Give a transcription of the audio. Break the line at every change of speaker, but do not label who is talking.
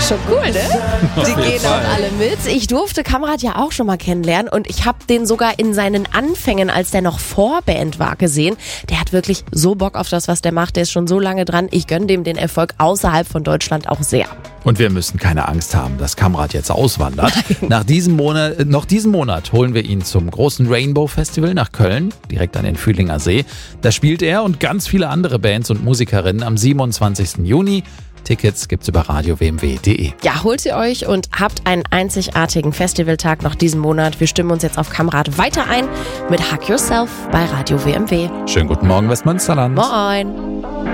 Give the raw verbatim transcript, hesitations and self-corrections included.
Schon cool, ne? Die gehen auch alle mit. Ich durfte Kamrat ja auch schon mal kennenlernen und ich habe den sogar in seinen Anfängen, als der noch Vorband war, gesehen. Der hat wirklich so Bock auf das, was der macht. Der ist schon so lange dran. Ich gönne dem den Erfolg außerhalb von Deutschland auch sehr.
Und wir müssen keine Angst haben, dass Kamrat jetzt auswandert. Nach diesem Monat, noch diesen Monat holen wir ihn zum großen Rainbow Festival nach Köln, direkt an den Fühlinger See. Da spielt er und ganz viele andere Bands und Musikerinnen am siebenundzwanzigsten Juni. Tickets gibt's über radio w m w punkt d e.
Ja, holt sie euch und habt einen einzigartigen Festivaltag noch diesen Monat. Wir stimmen uns jetzt auf Kamrat weiter ein mit Hug Yourself bei Radio W M W.
Schönen guten Morgen, Westmünsterland.
Moin.